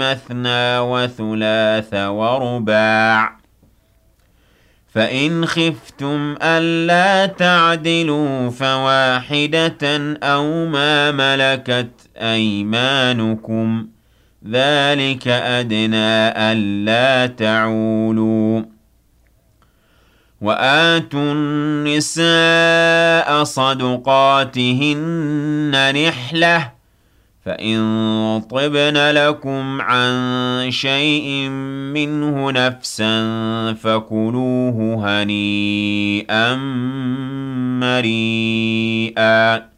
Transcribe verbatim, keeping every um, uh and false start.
مثنى وثلاث ورباع فإن خفتم ألا تعدلوا فواحدة أو ما ملكت أيمانكم ذلك أدنى ألا تعولوا وآتوا النساء صدقاتهن نحلة فإن طبن لكم عن شيء منه نفسا فكلوه هنيئا مريئا